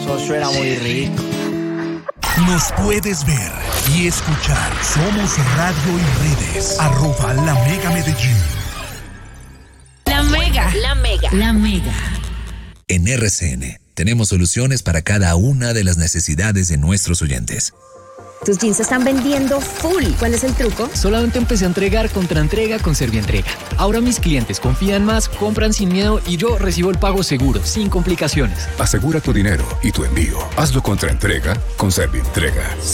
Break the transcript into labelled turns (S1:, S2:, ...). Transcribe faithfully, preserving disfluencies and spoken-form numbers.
S1: Eso suena muy rico.
S2: Nos puedes ver y escuchar. Somos Radio y Redes. Arroba La Mega Medellín.
S3: La Mega. La Mega. La Mega.
S4: En R C N tenemos soluciones para cada una de las necesidades de nuestros oyentes.
S5: Tus jeans se están vendiendo full. ¿Cuál es el truco?
S6: Solamente empecé a entregar contra entrega con Servientrega. Ahora mis clientes confían más, compran sin miedo y yo recibo el pago seguro, sin complicaciones.
S7: Asegura tu dinero y tu envío. Hazlo contra entrega con Servientrega.